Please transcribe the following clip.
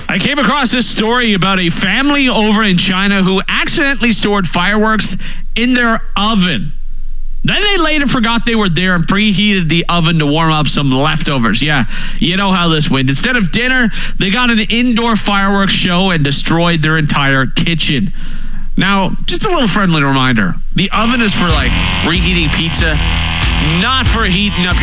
I came across this story about a family over in China who accidentally stored fireworks in their oven. Then they later forgot they were there and preheated the oven to warm up some leftovers. Yeah, you know how this went. Instead of dinner, they got an indoor fireworks show and destroyed their entire kitchen. Now, just a little friendly reminder. The oven is for, reheating pizza, not for heating up